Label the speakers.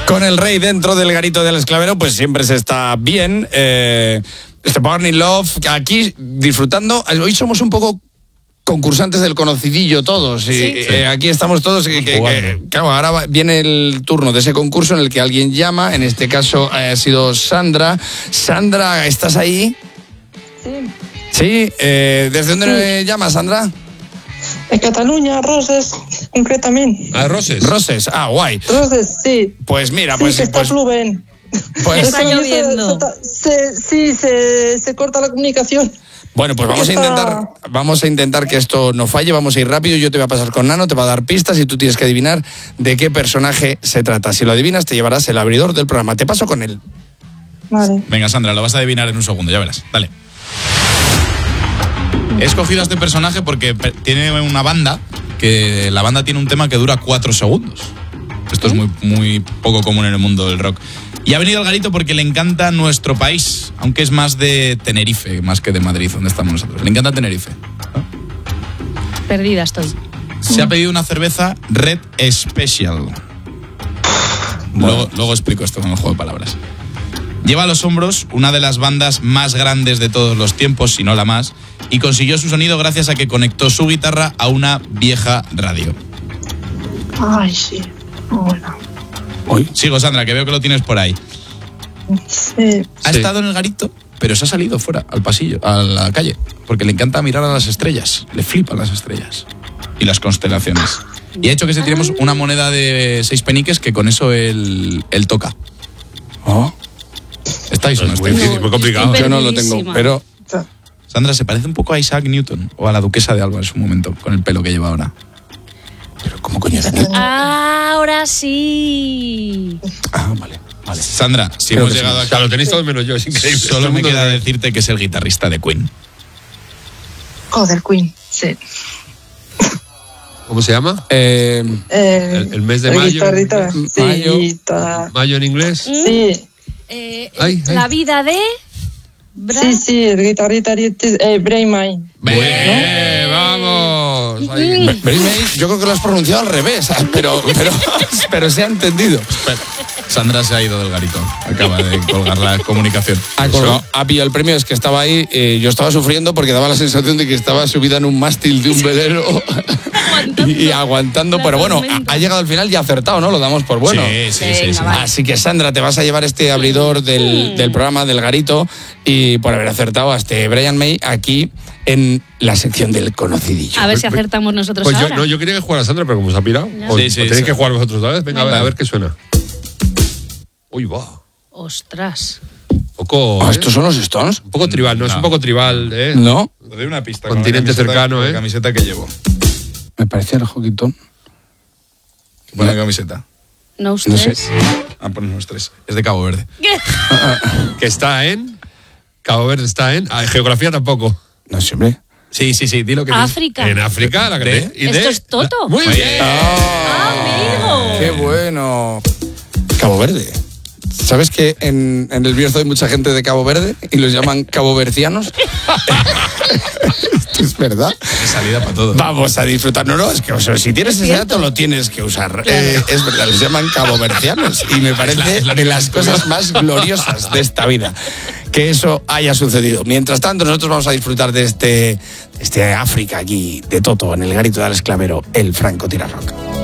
Speaker 1: Con el rey dentro del garito del esclavero, pues siempre se está bien. Burning Love, aquí disfrutando. Hoy somos un poco concursantes del conocidillo todos. Y, aquí estamos todos. Claro, ahora viene el turno de ese concurso en el que alguien llama. En este caso ha sido Sandra. Sandra, ¿estás ahí?
Speaker 2: Sí.
Speaker 1: Sí. ¿Desde dónde llamas, Sandra?
Speaker 2: De Cataluña, Roses, concretamente.
Speaker 1: Roses. Roses, guay.
Speaker 2: Roses, sí.
Speaker 1: Pues mira,
Speaker 2: sí, que está Fluven.
Speaker 1: Pues
Speaker 2: está lloviendo. Se corta la comunicación.
Speaker 1: Bueno, pues vamos a intentar que esto no falle, vamos a ir rápido, yo te voy a pasar con Nano, te va a dar pistas y tú tienes que adivinar de qué personaje se trata. Si lo adivinas, te llevarás el abridor del programa. Te paso con él.
Speaker 2: Vale.
Speaker 3: Venga, Sandra, lo vas a adivinar en un segundo, ya verás. Dale. He escogido a este personaje porque tiene una banda, que la banda tiene un tema que dura 4 segundos. Esto es muy poco común en el mundo del rock. Y ha venido al garito porque le encanta nuestro país, aunque es más de Tenerife, más que de Madrid, donde estamos nosotros. Le encanta Tenerife, ¿no?
Speaker 4: Perdida estoy.
Speaker 3: Se ha pedido una cerveza Red Special. Luego explico esto con el juego de palabras. Lleva a los hombros una de las bandas más grandes de todos los tiempos, si no la más, y consiguió su sonido gracias a que conectó su guitarra a una vieja radio.
Speaker 2: Ay, sí. Bueno.
Speaker 3: Sigo, Sandra, que veo que lo tienes por ahí.
Speaker 2: Sí.
Speaker 3: Ha estado en el garito, pero se ha salido fuera, al pasillo, a la calle, porque le encanta mirar a las estrellas, le flipan las estrellas y las constelaciones. Y ha hecho que se tiremos una moneda de 6 peniques que con eso él toca. ¿Estáis o no estáis?
Speaker 1: Muy complicado. Yo no lo tengo, pero...
Speaker 3: Sandra, se parece un poco a Isaac Newton o a la duquesa de Alba en su momento, con el pelo que lleva ahora.
Speaker 1: Pero ¿cómo coño era?
Speaker 4: Ahora sí.
Speaker 1: Vale.
Speaker 3: Sandra, si hemos llegado aquí...
Speaker 5: Lo tenéis todos menos yo, es increíble.
Speaker 3: Solo me queda decirte que es el guitarrista de Queen.
Speaker 2: Del Queen, sí.
Speaker 5: ¿Cómo se llama?
Speaker 2: El
Speaker 5: mes de mayo.
Speaker 2: Guitarrita, sí.
Speaker 5: ¿Mayo en inglés?
Speaker 2: Sí.
Speaker 4: La vida de...
Speaker 2: Sí, el guitarrista Brian May.
Speaker 5: ¡Vamos!
Speaker 1: Brian May, yo creo que lo has pronunciado al revés, pero se ha entendido.
Speaker 3: Sandra se ha ido del garito. Acaba de colgar la comunicación.
Speaker 1: Ha pillado el premio, es que estaba ahí. Yo estaba sufriendo porque daba la sensación de que estaba subida en un mástil de un velero y aguantando. Pero bueno, ha llegado al final y ha acertado, ¿no? Lo damos por bueno.
Speaker 3: Sí.
Speaker 1: Así que, Sandra, te vas a llevar este abridor del programa del garito y por haber acertado a este Brian May aquí en la sección del conocidillo.
Speaker 4: A ver si acertamos nosotros ahora.
Speaker 5: Yo quería que jugara Sandra, pero como se ha pirado. Tenéis que jugar vosotros otra vez. Venga, a ver qué suena. Uy, va.
Speaker 4: Ostras.
Speaker 5: Poco.
Speaker 1: ¿Estos son los Stones?
Speaker 5: Un poco tribal, ¿no? Es un poco tribal, ¿eh?
Speaker 1: No.
Speaker 3: Le doy una pista.
Speaker 5: Continente cercano,
Speaker 3: La camiseta que llevo.
Speaker 1: Me parecía el Hockeyton.
Speaker 3: Buena camiseta.
Speaker 4: No ustedes.
Speaker 3: Pues no 3. Es de Cabo Verde.
Speaker 5: Que está en... Cabo Verde está en... geografía tampoco.
Speaker 1: No, siempre.
Speaker 3: Sí, dilo que
Speaker 4: África.
Speaker 5: En África, la que
Speaker 4: Esto es Toto.
Speaker 5: Muy bien.
Speaker 4: ¡Amigo!
Speaker 1: ¡Qué bueno! Cabo Verde. ¿Sabes que en el Bierzo hay mucha gente de Cabo Verde y los llaman cabovercianos? Esto es verdad.
Speaker 3: Es salida para todo.
Speaker 1: Vamos a disfrutar. No, es que si tienes ese dato lo tienes que usar. Es verdad, los llaman cabovercianos y me parece de las cosas más gloriosas de esta vida que eso haya sucedido. Mientras tanto, nosotros vamos a disfrutar de este África aquí, de Toto, en el garito del esclavero, el francotirador rock.